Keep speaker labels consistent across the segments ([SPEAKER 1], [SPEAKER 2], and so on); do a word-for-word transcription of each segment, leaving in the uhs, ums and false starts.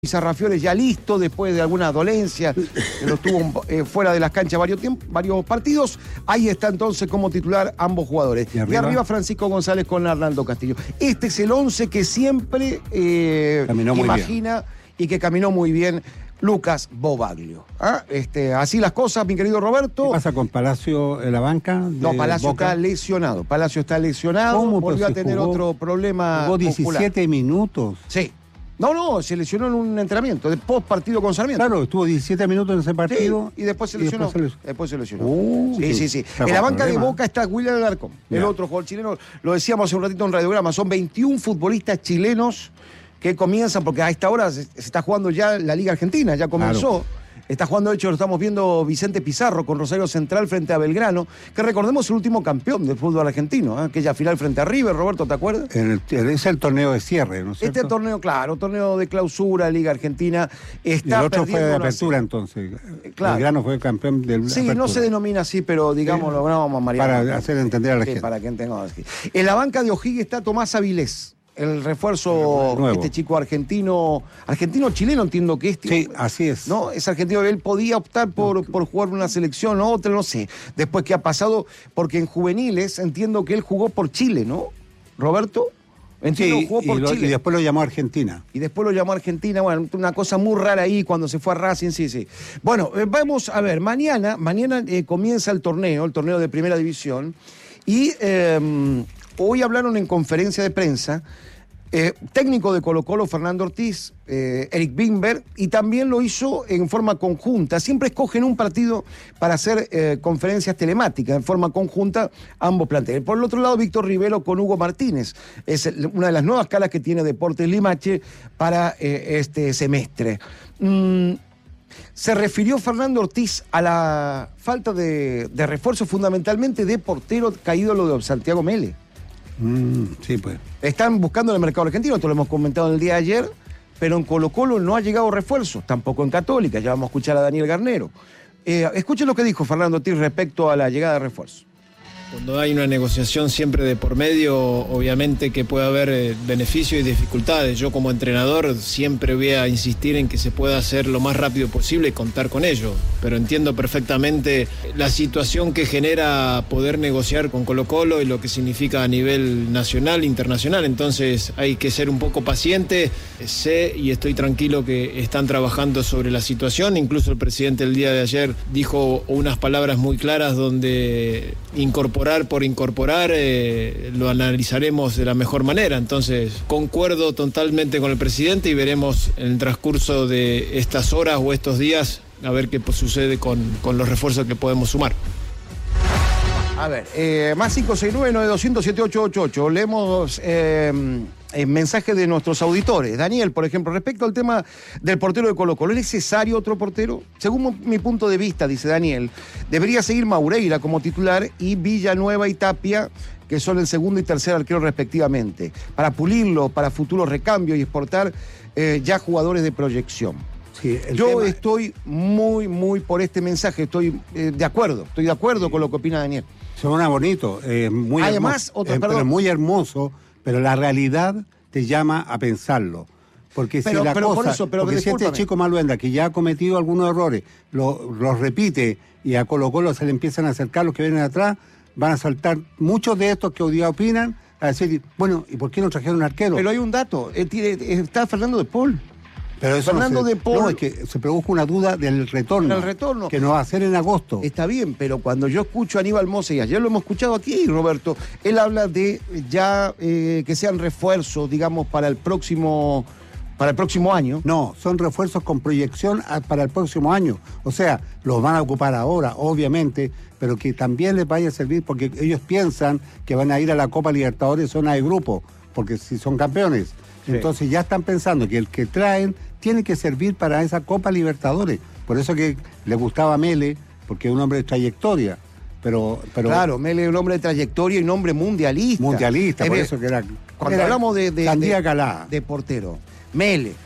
[SPEAKER 1] Sarrafiore ya listo después de alguna dolencia, que lo tuvo eh, fuera de las canchas varios, tiempo, varios partidos. Ahí está entonces como titular ambos jugadores. Y arriba, y arriba Francisco González con Arnaldo Castillo. Este es el once que siempre eh, imagina y que caminó muy bien Lucas Bobaglio. ¿Ah? Este, así las cosas, mi querido Roberto.
[SPEAKER 2] ¿Qué pasa con Palacio en la banca?
[SPEAKER 1] No, Palacio Boca? Está lesionado. Palacio está lesionado. Volvió a tener jugó, otro problema.
[SPEAKER 2] Jugó diecisiete muscular. Minutos.
[SPEAKER 1] Sí. No, no, se lesionó en un entrenamiento, de post partido con Sarmiento.
[SPEAKER 2] Claro, estuvo diecisiete minutos en ese partido.
[SPEAKER 1] Sí, y después se lesionó.
[SPEAKER 2] Después se, les...
[SPEAKER 1] después se lesionó.
[SPEAKER 2] Uh,
[SPEAKER 1] sí, sí, sí. En la banca problema. de Boca está William Alarcón, yeah. el otro jugador chileno. Lo decíamos hace un ratito en Radiograma. Son veintiún futbolistas chilenos que comienzan, porque a esta hora se, se está jugando ya la Liga Argentina, ya comenzó. Claro. Está jugando, de hecho, lo estamos viendo Vicente Pizarro con Rosario Central frente a Belgrano, que recordemos el último campeón del fútbol argentino, ¿eh? Aquella final frente a River, Roberto, ¿te acuerdas?
[SPEAKER 2] El, el, es el torneo de cierre, ¿no es cierto?
[SPEAKER 1] Este torneo, claro, torneo de clausura, Liga Argentina. Está
[SPEAKER 2] y el otro fue de apertura, entonces. Claro. Belgrano fue campeón del
[SPEAKER 1] Sí,
[SPEAKER 2] apertura.
[SPEAKER 1] No se denomina así, pero digámoslo, sí. no, Mariano.
[SPEAKER 2] Para
[SPEAKER 1] no,
[SPEAKER 2] hacer entender a la
[SPEAKER 1] sí,
[SPEAKER 2] gente.
[SPEAKER 1] Para que entendamos. En la banca de O'Higgins está Tomás Avilés. El refuerzo, Nuevo. este chico argentino, argentino-chileno entiendo que es.
[SPEAKER 2] Sí, así es.
[SPEAKER 1] ¿No? Es argentino, él podía optar por, por jugar una selección o otra, no sé. Después que ha pasado, porque en juveniles entiendo que él jugó por Chile, ¿no? Roberto. Entiendo,
[SPEAKER 2] sí,
[SPEAKER 1] jugó por
[SPEAKER 2] y, lo,
[SPEAKER 1] Chile.
[SPEAKER 2] y después lo llamó a Argentina.
[SPEAKER 1] Y después lo llamó a Argentina, bueno, una cosa muy rara ahí cuando se fue a Racing, sí, sí. Bueno, eh, vamos a ver, mañana, mañana eh, comienza el torneo, el torneo de Primera División, y eh, hoy hablaron en conferencia de prensa Eh, técnico de Colo-Colo, Fernando Ortiz, eh, Eric Bimber, y también lo hizo en forma conjunta. Siempre escogen un partido para hacer eh, conferencias telemáticas, en forma conjunta, ambos planteles. Por el otro lado, Víctor Rivero con Hugo Martínez. Es una de las nuevas caras que tiene Deportes Limache para eh, este semestre. Mm, Se refirió Fernando Ortiz a la falta de, de refuerzo, fundamentalmente de portero caído lo de Santiago Mele.
[SPEAKER 2] Mm, sí, pues.
[SPEAKER 1] Están buscando en el mercado argentino, esto lo hemos comentado en el día de ayer, pero en Colo-Colo no ha llegado refuerzo, tampoco en Católica, ya vamos a escuchar a Daniel Garnero. Eh, escuchen lo que dijo Fernando Ortiz respecto a la llegada de refuerzo.
[SPEAKER 3] Cuando hay una negociación siempre de por medio, obviamente que puede haber eh, beneficios y dificultades. Yo como entrenador siempre voy a insistir en que se pueda hacer lo más rápido posible y contar con ello. Pero entiendo perfectamente la situación que genera poder negociar con Colo-Colo y lo que significa a nivel nacional, internacional. Entonces hay que ser un poco paciente. Sé y estoy tranquilo que están trabajando sobre la situación. Incluso el presidente el día de ayer dijo unas palabras muy claras donde incorporó por incorporar, eh, lo analizaremos de la mejor manera. Entonces, concuerdo totalmente con el presidente y veremos en el transcurso de estas horas o estos días a ver qué sucede con, con los refuerzos que podemos sumar.
[SPEAKER 1] A ver, eh, más cinco seis nueve nueve dos cero cero siete ocho ocho ocho. Leemos eh, el mensaje de nuestros auditores. Daniel, por ejemplo, respecto al tema del portero de Colo-Colo, ¿es necesario otro portero? Según mi punto de vista, dice Daniel, debería seguir Maureira como titular y Villanueva y Tapia, que son el segundo y tercer arquero respectivamente, para pulirlo, para futuros recambios y exportar eh, ya jugadores de proyección. Sí, Yo tema... estoy muy, muy por este mensaje, estoy eh, de acuerdo, estoy de acuerdo sí. con lo que opina Daniel.
[SPEAKER 2] Suena bonito, eh, muy
[SPEAKER 1] Además,
[SPEAKER 2] hermoso,
[SPEAKER 1] otro,
[SPEAKER 2] eh,
[SPEAKER 1] perdón.
[SPEAKER 2] pero muy hermoso, pero la realidad te llama a pensarlo. Porque
[SPEAKER 1] pero,
[SPEAKER 2] si la
[SPEAKER 1] pero
[SPEAKER 2] cosa,
[SPEAKER 1] por eso, pero
[SPEAKER 2] porque si este chico Maluenda, que ya ha cometido algunos errores, los lo repite y a Colo-Colo se le empiezan a acercar los que vienen atrás, van a saltar muchos de estos que hoy día opinan a decir, bueno, ¿y por qué no trajeron un arquero?
[SPEAKER 1] Pero hay un dato, eh, tiene, está Fernando de Paul.
[SPEAKER 2] Pero eso
[SPEAKER 1] Fernando
[SPEAKER 2] no, se,
[SPEAKER 1] de Paul,
[SPEAKER 2] no, es que se produjo una duda del retorno,
[SPEAKER 1] el retorno,
[SPEAKER 2] que no va a ser en agosto.
[SPEAKER 1] Está bien, pero cuando yo escucho a Aníbal Mosa, y ayer lo hemos escuchado aquí, Roberto, él habla de ya eh, que sean refuerzos, digamos, para el próximo para el próximo año.
[SPEAKER 2] No, son refuerzos con proyección a, para el próximo año. O sea, los van a ocupar ahora, obviamente, pero que también les vaya a servir porque ellos piensan que van a ir a la Copa Libertadores zona de grupo, porque si son campeones. Sí. Entonces ya están pensando que el que traen tiene que servir para esa Copa Libertadores. Por eso que le gustaba a Mele, porque es un hombre de trayectoria. Pero, pero
[SPEAKER 1] claro, Mele es un hombre de trayectoria y un hombre mundialista.
[SPEAKER 2] Mundialista,
[SPEAKER 1] es
[SPEAKER 2] por
[SPEAKER 1] ver,
[SPEAKER 2] eso que era...
[SPEAKER 1] Cuando
[SPEAKER 2] era
[SPEAKER 1] hablamos de, de,
[SPEAKER 2] Sandía
[SPEAKER 1] de,
[SPEAKER 2] Calá.
[SPEAKER 1] de portero, Mele,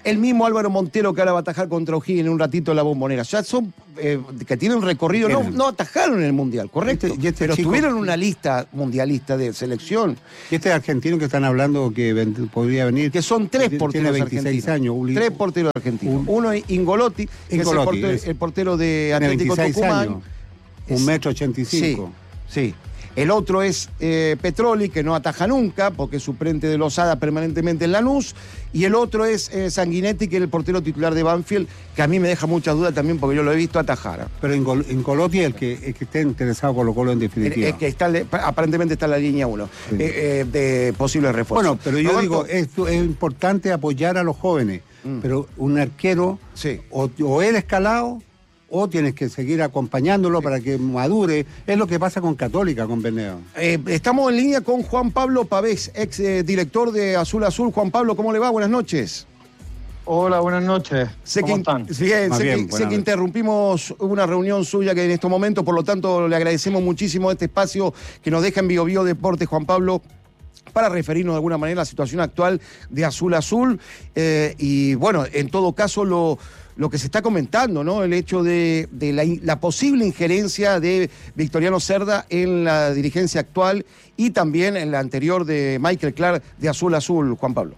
[SPEAKER 1] El mismo Álvaro Montero que ahora va a atajar contra O'Higgins en un ratito en la Bombonera. Ya son eh, que tienen recorrido, no, no atajaron en el Mundial, correcto.
[SPEAKER 2] Este, y este
[SPEAKER 1] pero
[SPEAKER 2] chico,
[SPEAKER 1] tuvieron una lista mundialista de selección.
[SPEAKER 2] Y este argentino que están hablando que ven, podría venir.
[SPEAKER 1] Que son tres porteros
[SPEAKER 2] tiene veintiséis
[SPEAKER 1] argentinos.
[SPEAKER 2] años. Un,
[SPEAKER 1] tres porteros argentinos. Un, Uno es Ingolotti, que
[SPEAKER 2] Ingolotti,
[SPEAKER 1] es, el portero,
[SPEAKER 2] es,
[SPEAKER 1] el portero de
[SPEAKER 2] tiene
[SPEAKER 1] Atlético Tucumán.
[SPEAKER 2] Años, un metro ochenta y cinco.
[SPEAKER 1] Sí, sí. El otro es eh, Petroli, que no ataja nunca, porque es suplente de Lozada permanentemente en Lanús. Y el otro es eh, Sanguinetti, que es el portero titular de Banfield, que a mí me deja muchas dudas también, porque yo lo he visto atajar.
[SPEAKER 2] Pero Ingolotti es el que, el que esté interesado Colo Colo en definitiva.
[SPEAKER 1] Es que está, aparentemente está en la línea uno, sí. eh, eh, de posibles refuerzos.
[SPEAKER 2] Bueno, pero yo Roberto, digo, es, es importante apoyar a los jóvenes, mm. pero un arquero, sí. o, o él escalado, o tienes que seguir acompañándolo sí. para que madure. Es lo que pasa con Católica, con Beneo.
[SPEAKER 1] Eh, estamos en línea con Juan Pablo Pavés, ex eh, director de Azul Azul. Juan Pablo, ¿cómo le va? Buenas noches.
[SPEAKER 4] Hola, buenas noches.
[SPEAKER 1] Sé
[SPEAKER 4] ¿Cómo
[SPEAKER 1] que,
[SPEAKER 4] están?
[SPEAKER 1] Bien, sé,
[SPEAKER 2] bien,
[SPEAKER 1] que, sé que interrumpimos una reunión suya que en estos momentos, por lo tanto le agradecemos muchísimo este espacio que nos deja en Bio Bio Deportes, Juan Pablo, para referirnos de alguna manera a la situación actual de Azul Azul. Eh, y bueno, en todo caso lo... lo que se está comentando, ¿no? El hecho de, de la, la posible injerencia de Victoriano Cerda en la dirigencia actual y también en la anterior de Michael Clark de Azul Azul, Juan Pablo.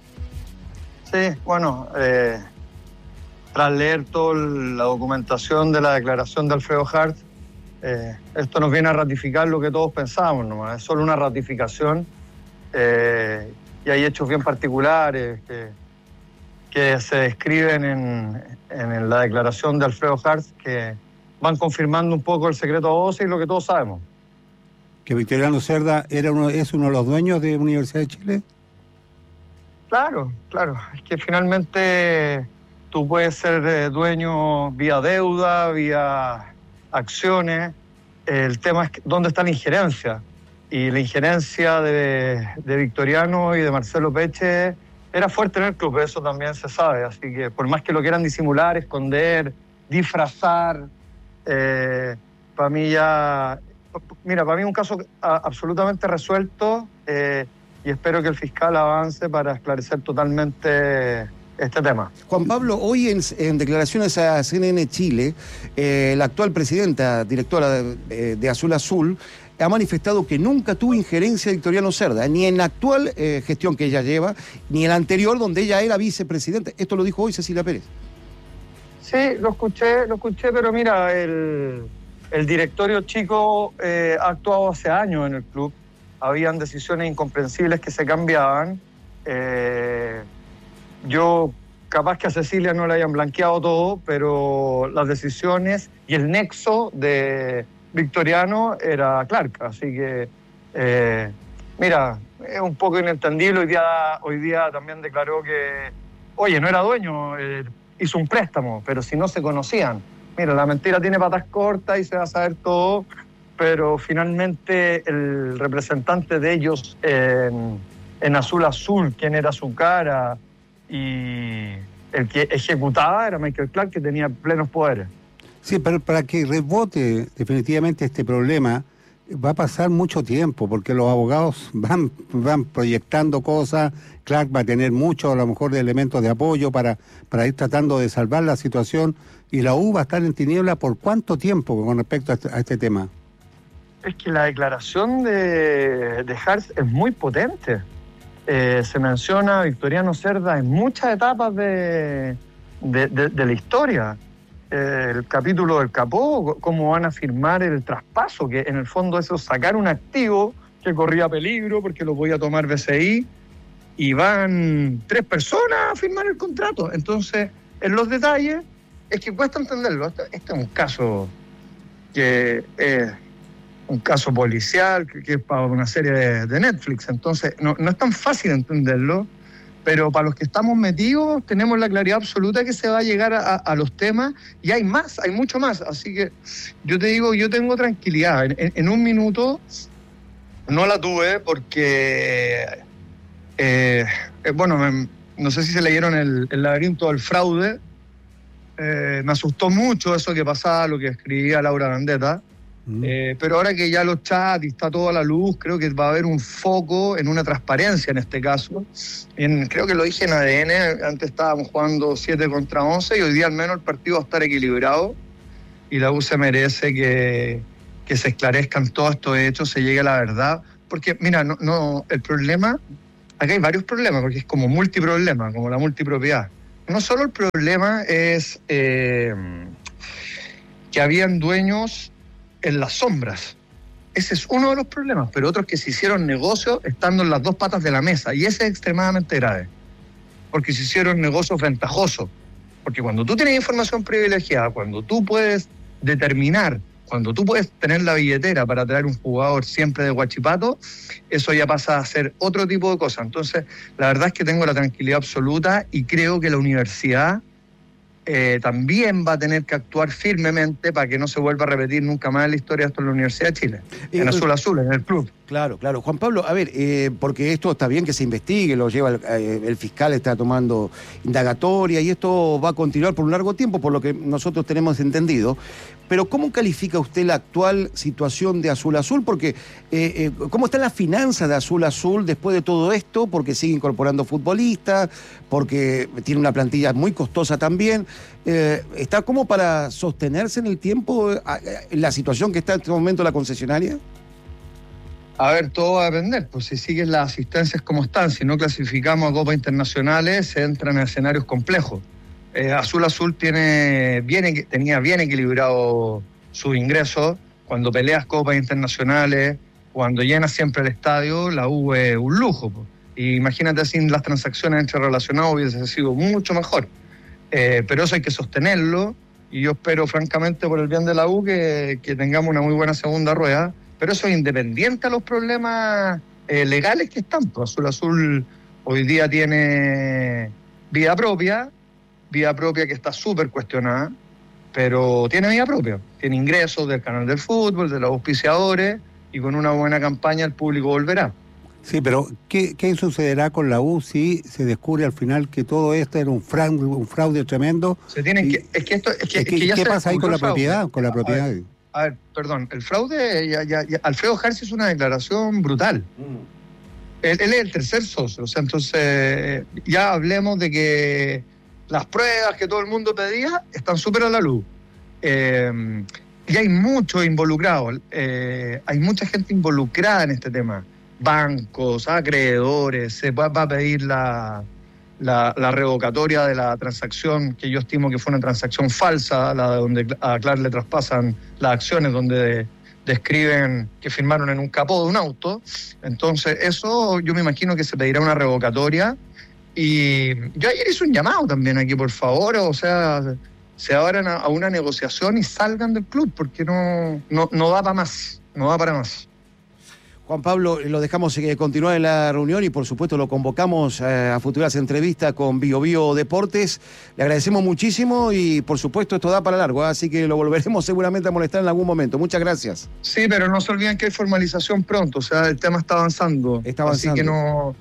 [SPEAKER 4] Sí, bueno, eh, tras leer toda la documentación de la declaración de Alfredo Hart, eh, esto nos viene a ratificar lo que todos pensábamos, ¿no? Es solo una ratificación eh, y hay hechos bien particulares que que se describen en, en la declaración de Alfredo Hart, que van confirmando un poco el secreto a voces y lo que todos sabemos.
[SPEAKER 2] ¿Que Victoriano Cerda era uno, es uno de los dueños de Universidad de Chile?
[SPEAKER 4] Claro, claro. Es que finalmente tú puedes ser dueño vía deuda, vía acciones. El tema es dónde está la injerencia. Y la injerencia de, de Victoriano y de Marcelo Peche era fuerte en el club, eso también se sabe, así que por más que lo quieran disimular, esconder, disfrazar, eh, para mí ya... Mira, para mí es un caso absolutamente resuelto eh, y espero que el fiscal avance para esclarecer totalmente este tema.
[SPEAKER 1] Juan Pablo, hoy en, en declaraciones a C N N Chile, eh, la actual presidenta, directora de, de Azul Azul, ha manifestado que nunca tuvo injerencia de Victoriano Cerda, ni en la actual eh, gestión que ella lleva, ni en la anterior donde ella era vicepresidenta. Esto lo dijo hoy Cecilia Pérez.
[SPEAKER 4] Sí, lo escuché, lo escuché, pero mira, el, el directorio chico eh, ha actuado hace años en el club. Habían decisiones incomprensibles que se cambiaban. Eh, yo, capaz que a Cecilia no le hayan blanqueado todo, pero las decisiones y el nexo de Victoriano era Clark, así que eh, mira, es un poco inentendible. Hoy día, hoy día también declaró que, oye, no era dueño, eh, hizo un préstamo, pero si no se conocían. Mira, la mentira tiene patas cortas y se va a saber todo, pero finalmente el representante de ellos en, en Azul Azul, quien era su cara y el que ejecutaba era Michael Clark, que tenía plenos poderes.
[SPEAKER 2] Sí, pero para que rebote definitivamente este problema va a pasar mucho tiempo, porque los abogados van, van proyectando cosas. Clark va a tener mucho, a lo mejor, de elementos de apoyo para, para ir tratando de salvar la situación, y la U va a estar en tiniebla por cuánto tiempo con respecto a este, a este tema.
[SPEAKER 4] Es que la declaración de, de Hart es muy potente. Eh, se menciona a Victoriano Cerda en muchas etapas de, de, de, de la historia. El capítulo del Capó, cómo van a firmar el traspaso, que en el fondo eso es sacar un activo que corría peligro porque lo podía tomar B C I, y van tres personas a firmar el contrato. Entonces, en los detalles, es que cuesta entenderlo. Este, este es un caso que es un caso policial, que, que es para una serie de, de Netflix, entonces no, no es tan fácil entenderlo. Pero para los que estamos metidos tenemos la claridad absoluta que se va a llegar a, a los temas, y hay más, hay mucho más. Así que yo te digo, yo tengo tranquilidad. En, en, en un minuto no la tuve porque, eh, eh, bueno, me, no sé si se leyeron el, el laberinto del fraude. Eh, me asustó mucho eso que pasaba, lo que escribía Laura Gandeta. Mm. Eh, pero ahora que ya los chats y está toda la luz, creo que va a haber un foco en una transparencia en este caso. En, creo que lo dije en A D N, antes estábamos jugando siete contra once y hoy día al menos el partido va a estar equilibrado y la U se merece que, que se esclarezcan todos estos hechos, se llegue a la verdad. Porque, mira, no, no, el problema, acá hay varios problemas, porque es como multiproblema, como la multipropiedad. No solo el problema es eh, que habían dueños en las sombras. Ese es uno de los problemas, pero otros que se hicieron negocios estando en las dos patas de la mesa, y ese es extremadamente grave, porque se hicieron negocios ventajosos, porque cuando tú tienes información privilegiada, cuando tú puedes determinar, cuando tú puedes tener la billetera para traer un jugador siempre de Huachipato, eso ya pasa a ser otro tipo de cosas. Entonces, la verdad es que tengo la tranquilidad absoluta y creo que la universidad Eh, también va a tener que actuar firmemente para que no se vuelva a repetir nunca más en la historia esto en la Universidad de Chile, en eh, Azul Azul, en el club.
[SPEAKER 1] Claro, claro. Juan Pablo, a ver, eh, porque esto está bien que se investigue, lo lleva el, eh, el fiscal, está tomando indagatoria y esto va a continuar por un largo tiempo, por lo que nosotros tenemos entendido. Pero ¿cómo califica usted la actual situación de Azul Azul? Porque eh, eh, ¿cómo están las finanzas de Azul Azul después de todo esto? Porque sigue incorporando futbolistas, porque tiene una plantilla muy costosa también. Eh, ¿Está como para sostenerse en el tiempo eh, la situación que está en este momento la concesionaria?
[SPEAKER 4] A ver, todo va a depender, pues si siguen las asistencias como están, si no clasificamos a copas internacionales, se entran en escenarios complejos. Eh, Azul Azul tiene bien, tenía bien equilibrado sus ingresos. Cuando peleas copas internacionales, cuando llenas siempre el estadio, la U es un lujo. Pues. Y imagínate sin las transacciones entre relacionados hubiese sido mucho mejor. Eh, pero eso hay que sostenerlo y yo espero francamente por el bien de la U que, que tengamos una muy buena segunda rueda. Pero eso es independiente a los problemas eh, legales que están. Pues Azul Azul hoy día tiene vida propia, vida propia que está súper cuestionada, pero tiene vida propia. Tiene ingresos del canal del fútbol, de los auspiciadores, y con una buena campaña el público volverá.
[SPEAKER 2] Sí, pero ¿qué, qué sucederá con la U si se descubre al final que todo esto era un fraude, un fraude tremendo?
[SPEAKER 4] Se tienen
[SPEAKER 2] y,
[SPEAKER 4] que, es que esto, es que,
[SPEAKER 2] es que,
[SPEAKER 4] es que ya
[SPEAKER 2] ¿qué
[SPEAKER 4] se
[SPEAKER 2] pasa ahí con la
[SPEAKER 4] fraude.
[SPEAKER 2] propiedad? Con la propiedad.
[SPEAKER 4] A ver, a ver, perdón, el fraude, ya, ya, ya, Alfredo Harsi es una declaración brutal. Mm. Él, él es el tercer socio, o sea, entonces ya hablemos de que las pruebas que todo el mundo pedía están súper a la luz. Eh, y hay muchos involucrados, eh, hay mucha gente involucrada en este tema. Bancos, acreedores, se va, va a pedir la, la, la revocatoria de la transacción, que yo estimo que fue una transacción falsa, la donde a Clark le traspasan las acciones, donde describen que firmaron en un capó de un auto. Entonces eso yo me imagino que se pedirá una revocatoria. Y yo ayer hice un llamado también aquí, por favor, o sea, se abran a, a una negociación y salgan del club, porque no, no, no da para más, no da para más.
[SPEAKER 1] Juan Pablo, lo dejamos eh, continuar en la reunión y por supuesto lo convocamos eh, a futuras entrevistas con Bio Bio Deportes. Le agradecemos muchísimo y por supuesto esto da para largo, ¿eh? Así que lo volveremos seguramente a molestar en algún momento. Muchas gracias.
[SPEAKER 4] Sí, pero no se olviden que hay formalización pronto, o sea, el tema está avanzando.
[SPEAKER 1] Está avanzando.
[SPEAKER 4] Así que no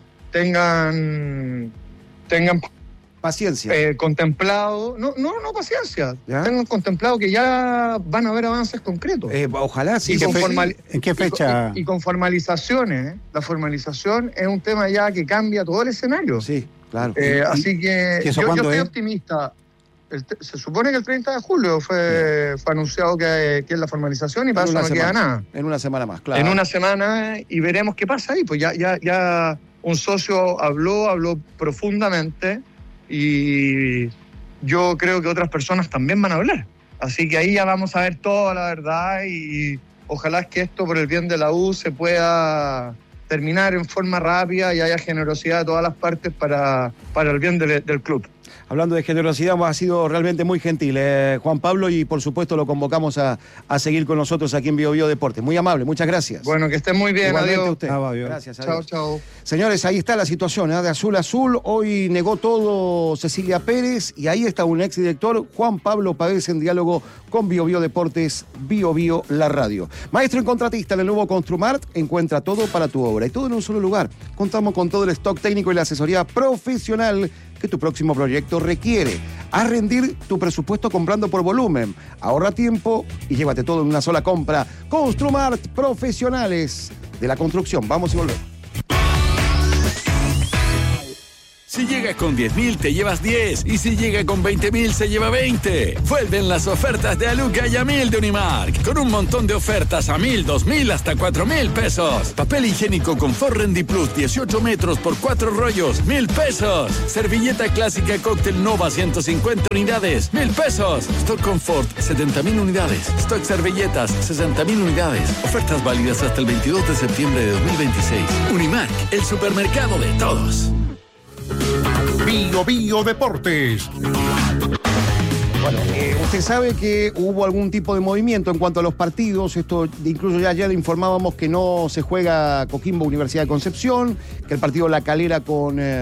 [SPEAKER 4] tengan... tengan
[SPEAKER 1] paciencia.
[SPEAKER 4] Eh, contemplado, no, no, no paciencia,
[SPEAKER 1] ¿ya?
[SPEAKER 4] Tengan contemplado que ya van a haber avances concretos.
[SPEAKER 1] Eh, ojalá, sí.
[SPEAKER 4] Y con formal...
[SPEAKER 2] ¿En qué fecha?
[SPEAKER 4] Y, y, y con formalizaciones, ¿eh? La formalización es un tema ya que cambia todo el escenario.
[SPEAKER 1] Sí, claro.
[SPEAKER 4] Eh, así que yo, yo estoy
[SPEAKER 2] es?
[SPEAKER 4] optimista. El, se supone que el treinta de julio fue, fue anunciado que, que es la formalización y para eso no
[SPEAKER 1] semana,
[SPEAKER 4] queda nada.
[SPEAKER 1] En una semana más, claro.
[SPEAKER 4] En una semana y veremos qué pasa ahí. Pues ya, ya, ya un socio habló, habló profundamente. Y yo creo que otras personas también van a hablar. Así que ahí ya vamos a ver toda la verdad y ojalá que esto por el bien de la U se pueda terminar en forma rápida y haya generosidad de todas las partes para, para el bien de, del club.
[SPEAKER 1] Hablando de generosidad, ha sido realmente muy gentil, eh, Juan Pablo, y por supuesto lo convocamos a, a seguir con nosotros aquí en Bio Bio Deportes. Muy amable, muchas gracias.
[SPEAKER 4] Bueno, que estén muy bien,
[SPEAKER 1] igualmente
[SPEAKER 4] adiós.
[SPEAKER 1] Usted.
[SPEAKER 2] Ah,
[SPEAKER 1] gracias,
[SPEAKER 4] Chao,
[SPEAKER 1] adiós.
[SPEAKER 4] chao.
[SPEAKER 1] Señores, ahí está la situación ¿eh? de Azul Azul. Hoy negó todo Cecilia Pérez y ahí está un exdirector, Juan Pablo Pavés, en diálogo con Bio Bio Deportes, Bio Bio la radio. Maestro en contratista en el nuevo Construmart, encuentra todo para tu obra y todo en un solo lugar. Contamos con todo el stock técnico y la asesoría profesional que tu próximo proyecto requiere. Haz rendir tu presupuesto comprando por volumen. Ahorra tiempo y llévate todo en una sola compra. Construmart, profesionales de la construcción. Vamos y volvemos.
[SPEAKER 5] Si llega con diez mil, te llevas diez. Y si llega con veinte mil, se lleva veinte. Vuelven las ofertas de Aluca y a mil de Unimark. Con un montón de ofertas a mil, dos mil, hasta cuatro mil pesos. Papel higiénico Confort Rendy Plus, dieciocho metros por cuatro rollos, mil pesos. Servilleta clásica Cóctel Nova, ciento cincuenta unidades, mil pesos. Stock Confort, setenta mil unidades. Stock Servilletas, sesenta mil unidades. Ofertas válidas hasta el veintidós de septiembre de dos mil veintiséis. Unimark, el supermercado de todos.
[SPEAKER 6] Bio Bio Deportes.
[SPEAKER 1] Bueno, eh, usted sabe que hubo algún tipo de movimiento en cuanto a los partidos. Esto incluso ya ayer le informábamos que no se juega Coquimbo Universidad de Concepción, que el partido La Calera con... Eh,